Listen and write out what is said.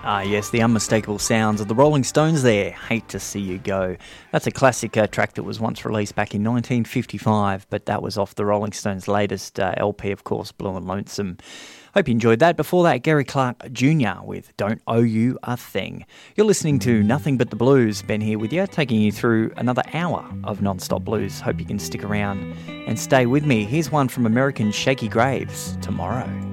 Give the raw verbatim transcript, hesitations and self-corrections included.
Ah, yes, the unmistakable sounds of the Rolling Stones there. Hate to See You Go. That's a classic uh, track that was once released back in nineteen fifty-five, but that was off the Rolling Stones' latest uh, L P, of course, Blue and Lonesome. Hope you enjoyed that. Before that, Gary Clark Junior with Don't Owe You a Thing. You're listening to Nothing But the Blues. Ben here with you, taking you through another hour of non-stop blues. Hope you can stick around and stay with me. Here's one from American Shaky Graves, Tomorrow.